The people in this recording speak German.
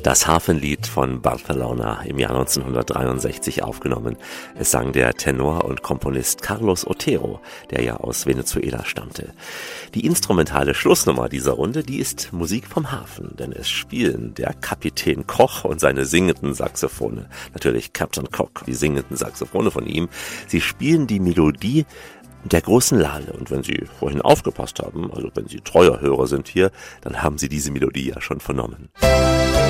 Das Hafenlied von Barcelona im Jahr 1963 aufgenommen. Es sang der Tenor und Komponist Carlos Otero, der ja aus Venezuela stammte. Die instrumentale Schlussnummer dieser Runde, die ist Musik vom Hafen, denn es spielen der Kapitän Koch und seine singenden Saxophone. Natürlich Captain Cook, die singenden Saxophone von ihm. Sie spielen die Melodie der großen Lale. Und wenn Sie vorhin aufgepasst haben, also wenn Sie treuer Hörer sind hier, dann haben Sie diese Melodie ja schon vernommen.